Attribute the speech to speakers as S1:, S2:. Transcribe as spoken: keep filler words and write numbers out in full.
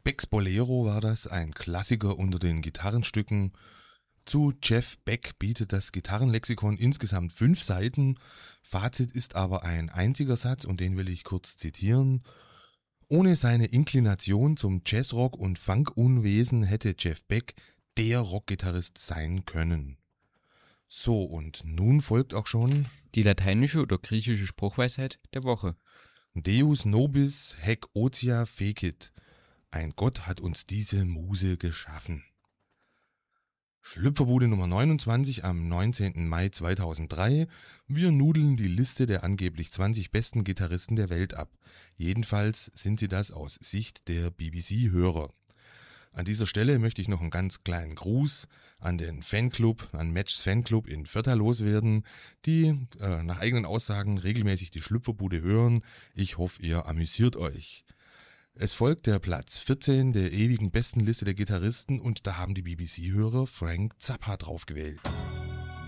S1: Becks Bolero war das, ein Klassiker unter den Gitarrenstücken. Zu Jeff Beck bietet das Gitarrenlexikon insgesamt fünf Seiten. Fazit ist aber ein einziger Satz und den will ich kurz zitieren. Ohne seine Inklination zum Jazzrock und Funkunwesen hätte Jeff Beck der Rockgitarrist sein können. So, und nun folgt auch schon
S2: die lateinische oder griechische Spruchweisheit der Woche.
S1: Deus nobis haec otia fecit. Ein Gott hat uns diese Muse geschaffen. Schlüpferbude Nummer neunundzwanzig am neunzehnten Mai zweitausenddrei. Wir nudeln die Liste der angeblich zwanzig besten Gitarristen der Welt ab. Jedenfalls sind sie das aus Sicht der B B C-Hörer. An dieser Stelle möchte ich noch einen ganz kleinen Gruß an den Fanclub, an Matchs Fanclub in Vierta loswerden, die äh, nach eigenen Aussagen regelmäßig die Schlüpferbude hören. Ich hoffe, ihr amüsiert euch. Es folgt der Platz vierzehn der ewigen besten Liste der Gitarristen und da haben die B B C-Hörer Frank Zappa drauf gewählt.